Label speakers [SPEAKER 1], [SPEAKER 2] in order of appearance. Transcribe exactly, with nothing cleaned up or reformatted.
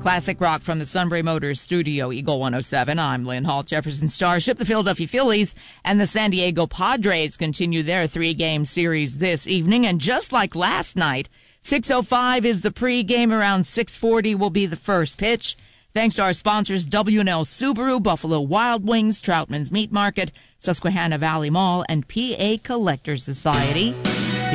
[SPEAKER 1] Classic rock from the Sunbury Motors studio, Eagle one oh seven. I'm Lynn Hall. Jefferson Starship, the Philadelphia Phillies, and the San Diego Padres continue their three-game series this evening. And just like last night, six oh five is the pregame. Around six forty will be the first pitch. Thanks to our sponsors, W and L Subaru, Buffalo Wild Wings, Troutman's Meat Market, Susquehanna Valley Mall, and P A Collectors Society.